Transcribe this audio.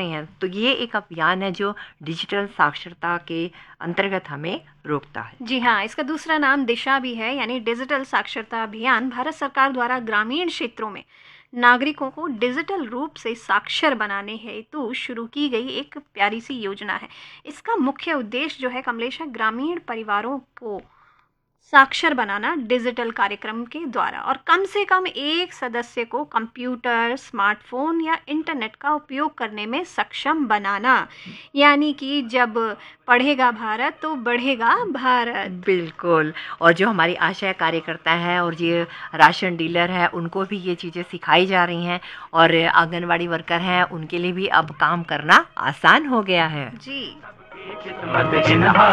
रहे हैं। तो ये एक अभियान है जो डिजिटल साक्षरता के अंतर्गत हमें रोकता है। जी हाँ, इसका दूसरा नाम दिशा भी है, यानी डिजिटल साक्षरता अभियान। भारत सरकार द्वारा ग्रामीण क्षेत्रों में नागरिकों को डिजिटल रूप से साक्षर बनाने हेतु शुरू की गई एक प्यारी सी योजना है। इसका मुख्य उद्देश्य जो है कमलेश है, ग्रामीण परिवारों को साक्षर बनाना डिजिटल कार्यक्रम के द्वारा, और कम से कम एक सदस्य को कंप्यूटर, स्मार्टफोन या इंटरनेट का उपयोग करने में सक्षम बनाना। यानी कि जब पढ़ेगा भारत तो बढ़ेगा भारत। बिल्कुल। और जो हमारी आशा कार्यकर्ता है और ये राशन डीलर है, उनको भी ये चीज़ें सिखाई जा रही हैं, और आंगनवाड़ी वर्कर हैं, उनके लिए भी अब काम करना आसान हो गया है। जी।